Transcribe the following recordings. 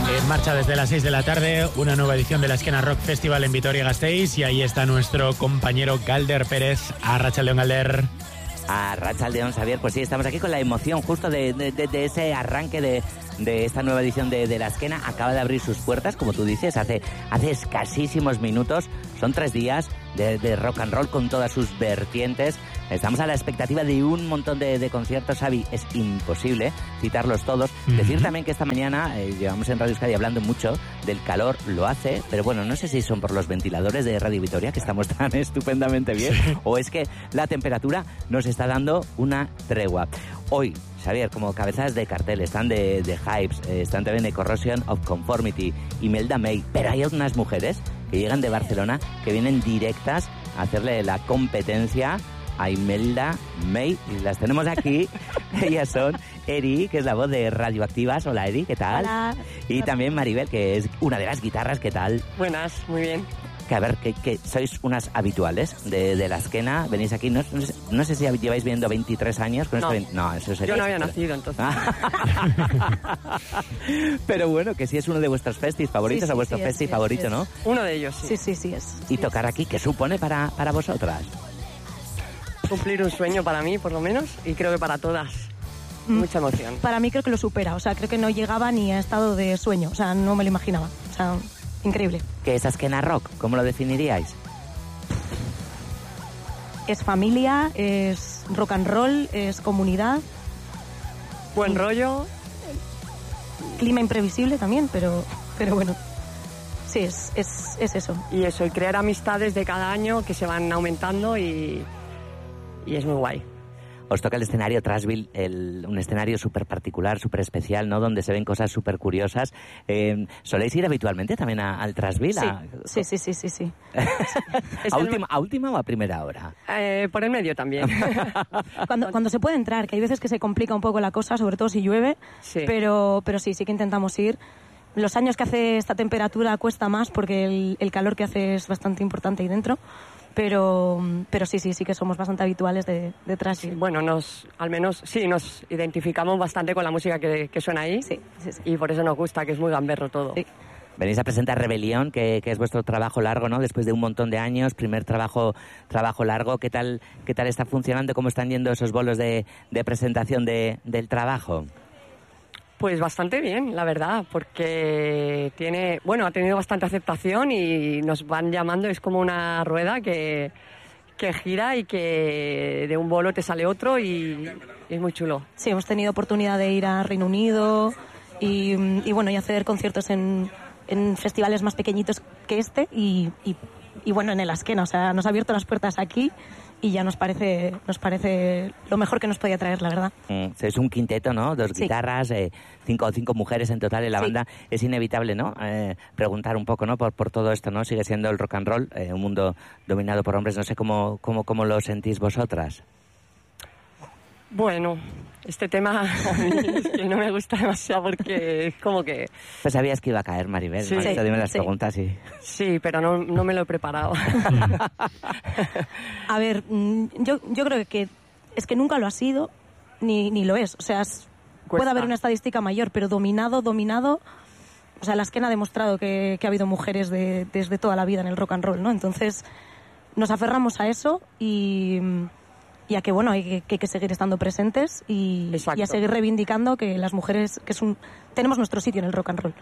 En marcha desde las 6 de la tarde, una nueva edición de la Esquena Rock Festival en Vitoria-Gasteiz, y ahí está nuestro compañero Galder Pérez. Arratsaldeon, Galder. Arratsaldeon, Xavier. Pues sí, estamos aquí con la emoción justo de ese arranque de esta nueva edición de la Esquena. Acaba de abrir sus puertas, como tú dices, hace escasísimos minutos. Son 3 días de rock and roll con todas sus vertientes. Estamos a la expectativa de un montón de conciertos, Xavi. Es imposible citarlos todos. Decir también que esta mañana llevamos en Radio Euskadi hablando mucho del calor, lo hace, pero bueno, no sé si son por los ventiladores de Radio Vitoria, que estamos tan estupendamente bien, o es que la temperatura nos está dando una tregua. Hoy, Xavier, como cabezas de cartel, están de Hypes, están también de Corrosion of Conformity, Imelda May, pero hay unas mujeres que llegan de Barcelona que vienen directas a hacerle la competencia a Imelda May, y las tenemos aquí. Ellas son Eri, que es la voz de Radioactivas. Hola, Eri, ¿qué tal? Hola. Y también Maribel, que es una de las guitarras. ¿Qué tal? Buenas, muy bien. Que a ver, que sois unas habituales de la Esquena. Venís aquí, no sé si lleváis viendo 23 años. Con no. No, eso sería... Yo no había nacido, entonces. Pero bueno, que sí es uno de vuestros festis favoritos, o vuestro festi favorito, ¿no? Uno de ellos, sí. Sí es. Y tocar aquí, ¿qué supone para vosotras? Cumplir un sueño para mí, por lo menos, y creo que para todas. Mucha emoción. Para mí creo que lo supera, o sea, creo que no llegaba ni a estado de sueño, o sea, no me lo imaginaba, o sea, increíble. ¿Qué es Esquena Rock? ¿Cómo lo definiríais? Es familia, es rock and roll, es comunidad. Buen rollo. Clima imprevisible también, pero bueno. Sí, es eso. Y eso, y crear amistades de cada año que se van aumentando y es muy guay. Os toca el escenario Trashville, un escenario súper particular, súper especial, ¿no? Donde se ven cosas súper curiosas. ¿Soléis ir habitualmente también al Trashville? Sí. ¿A última o a primera hora? Por el medio también. cuando se puede entrar, que hay veces que se complica un poco la cosa, sobre todo si llueve, sí. Pero sí que intentamos ir. Los años que hace esta temperatura cuesta más porque el calor que hace es bastante importante ahí dentro. Pero sí que somos bastante habituales de Trashville. Sí, bueno, nos identificamos bastante con la música que suena ahí. Sí. Y por eso nos gusta, que es muy gamberro todo. Sí. Venís a presentar Rebelión, que es vuestro trabajo largo, ¿no? Después de un montón de años, primer trabajo largo. ¿Qué tal está funcionando? ¿Cómo están yendo esos bolos de presentación del trabajo? Pues bastante bien, la verdad, porque ha tenido bastante aceptación y nos van llamando, es como una rueda que gira y que de un bolo te sale otro y es muy chulo. Sí, hemos tenido oportunidad de ir a Reino Unido y hacer conciertos en festivales más pequeñitos que este y en el Esquena, o sea, nos ha abierto las puertas aquí. Y ya nos parece lo mejor que nos podía traer, la verdad. Es un quinteto, ¿no? 2 guitarras, 5 mujeres en total en la banda. Es inevitable, ¿no? Preguntar un poco, ¿no? Por todo esto, ¿no? Sigue siendo el rock and roll, un mundo dominado por hombres. No sé cómo lo sentís vosotras. Bueno, este tema a mí es que no me gusta demasiado porque es como que... Pues sabías que iba a caer, Maribel. Sí, dime las preguntas y... Sí, pero no me lo he preparado. A ver, yo creo que es que nunca lo ha sido ni lo es. O sea, puede haber una estadística mayor, pero dominado... O sea, la Esquena ha demostrado que ha habido mujeres desde toda la vida en el rock and roll, ¿no? Entonces, nos aferramos a eso y a que hay que seguir estando presentes y a seguir reivindicando que las mujeres tenemos nuestro sitio en el rock and roll.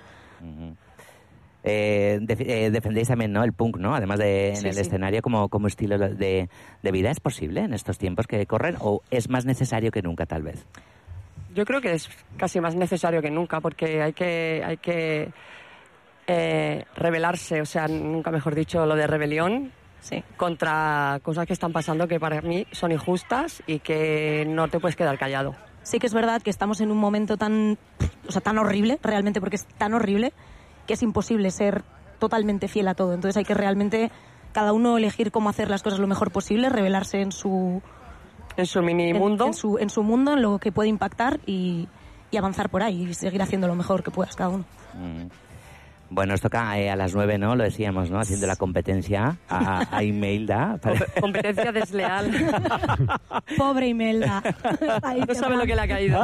Defendéis también, ¿no? El punk, ¿no? Además de en el escenario como estilo de vida. ¿Es posible en estos tiempos que corren o es más necesario que nunca, tal vez? Yo creo que es casi más necesario que nunca porque hay que rebelarse, o sea, nunca mejor dicho, lo de rebelión. Sí, contra cosas que están pasando que para mí son injustas y que no te puedes quedar callado. Sí que es verdad que estamos en un momento tan horrible, realmente, porque es tan horrible que es imposible ser totalmente fiel a todo. Entonces hay que realmente cada uno elegir cómo hacer las cosas lo mejor posible, revelarse en su mini mundo, en su mundo, en lo que puede impactar y avanzar por ahí y seguir haciendo lo mejor que puedas cada uno. Bueno, nos toca a las 9, ¿no? Lo decíamos, ¿no? Haciendo la competencia a Imelda. Competencia desleal. Pobre Imelda. Ay, No sabe lo que le ha caído.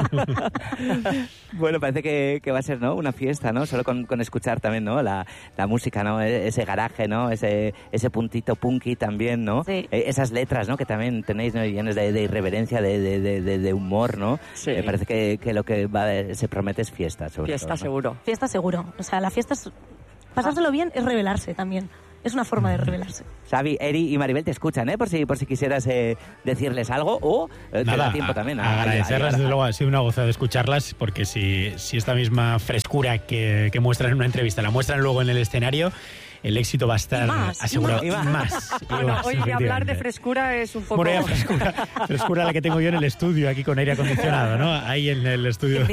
Bueno, parece que va a ser, ¿no? Una fiesta, ¿no? Solo con escuchar también, ¿no? La música, ¿no? Ese garaje, ¿no? Ese puntito punky también, ¿no? Sí. Esas letras, ¿no? Que también tenéis, ¿no? Llenas de irreverencia, de humor, ¿no? Sí. Parece que lo que se promete es fiesta, sobre Fiesta todo, ¿no? seguro. Fiesta seguro. O sea, la fiesta es... Pasárselo bien es revelarse también. Es una forma de revelarse. Xavi, Eri y Maribel te escuchan, ¿eh? Por si quisieras decirles algo o te da tiempo también. Agradecerlas, desde luego, ha sido una gozada escucharlas, porque si esta misma frescura que muestran en una entrevista la muestran luego en el escenario, el éxito va a estar asegurado. Y más. Bueno, hoy hablar de frescura es un poco... Bueno, frescura la que tengo yo en el estudio, aquí con aire acondicionado, ¿no? Ahí en el estudio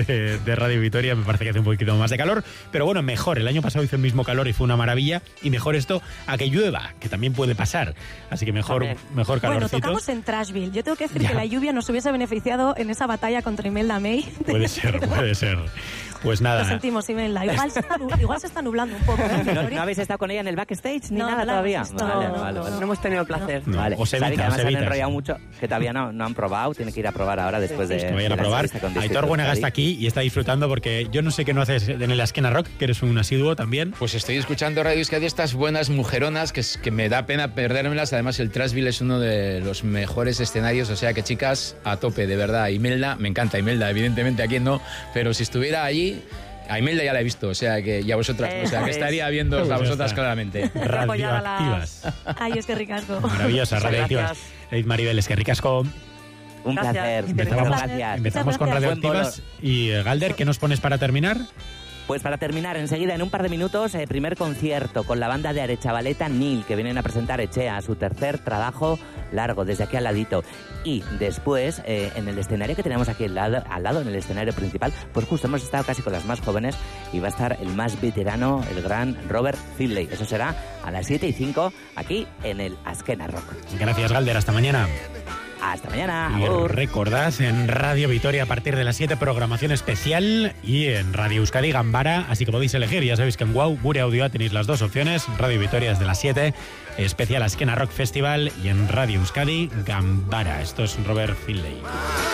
de Radio Vitoria me parece que hace un poquito más de calor, pero bueno, mejor. El año pasado hizo el mismo calor y fue una maravilla, y mejor esto a que llueva, que también puede pasar. Así que mejor calorcito. Bueno, tocamos en Trashville. Yo tengo que decir que la lluvia nos hubiese beneficiado en esa batalla contra Imelda May. Puede ser. Pues nada. Lo sentimos, Imelda. Igual se está nublando un poco. ¿No habéis estado con ella en el backstage ni No, nada no, todavía? No hemos tenido el placer. No, Vale. os Sabe evita, que además os han evita. enrollado mucho, que todavía no han probado, tienen que ir a probar ahora después de... Que vayan a la probar. entrevista con Aitor Distritos Buenaga Javi. está aquí y está disfrutando, porque yo no sé qué no haces en la Esquena Rock, que eres un asiduo también. Pues estoy escuchando Radio Euskadi, estas buenas mujeronas que me da pena perdérmelas. Además, el Trashville es uno de los mejores escenarios, o sea que, chicas, a tope, de verdad. Imelda, me encanta Imelda, evidentemente, a quién no, pero si estuviera allí... A Imelda ya la he visto, o sea que y a vosotras, o sea que estaría viéndoos a vosotras claramente. Radioactivas. Ay, es que ricasco. Maravillosas, radioactivas. Maribel, es que ricasco. Un Gracias. placer. Empezamos, Gracias. empezamos con Muchas gracias. radioactivas. Y Galder, ¿qué nos pones para terminar? Pues para terminar, enseguida, en un par de minutos, primer concierto con la banda de Arechavaleta Nil, que vienen a presentar Echea, su tercer trabajo largo, desde aquí al ladito. Y después, en el escenario que tenemos aquí al lado, en el escenario principal, pues justo hemos estado casi con las más jóvenes y va a estar el más veterano, el gran Robert Finlay. Eso será a las 7:05 aquí en el Azkena Rock. Gracias, Galder. Hasta mañana. Hasta mañana. Y Agur. recordad, en Radio Vitoria a partir de las 7, programación especial, y en Radio Euskadi Gambara, así que podéis elegir. Ya sabéis que en WOW, Gure Audioa tenéis las dos opciones. Radio Vitoria es de las 7, especial Azkena Rock Festival, y en Radio Euskadi Gambara. Esto es Robert Finlay.